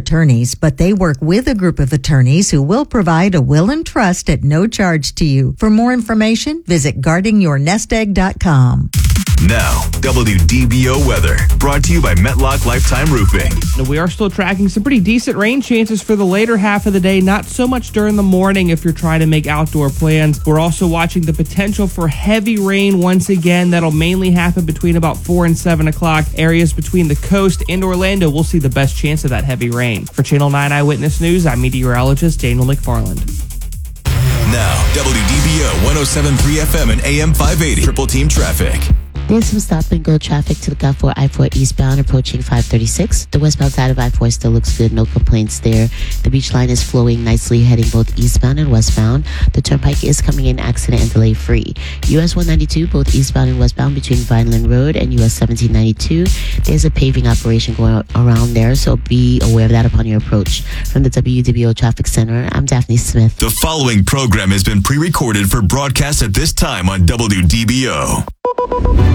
attorneys, but they work with a group of attorneys who will provide a will and trust at no charge to you. For more information, visit guardingyournestegg.com. Now, WDBO weather, brought to you by Metlock Lifetime Roofing. We are still tracking some pretty decent rain chances for the later half of the day, not so much during the morning if you're trying to make outdoor plans. We're also watching the potential for heavy rain once again. That'll mainly happen between about 4 and 7 o'clock. Areas between the coast and Orlando will see the best chance of that heavy rain. For Channel 9 Eyewitness News, I'm meteorologist Daniel McFarland. Now, WDBO 107.3 FM and AM 580. Triple Team Traffic. There's some stop-and-go traffic to look out for I-4 eastbound approaching 536. The westbound side of I-4 still looks good. No complaints there. The beach line is flowing nicely heading both eastbound and westbound. The turnpike is coming in accident and delay-free. US 192 both eastbound and westbound between Vineland Road and US 1792. There's a paving operation going around there, so be aware of that upon your approach. From the WDBO Traffic Center, I'm Daphne Smith. The following program has been pre-recorded for broadcast at this time on WDBO.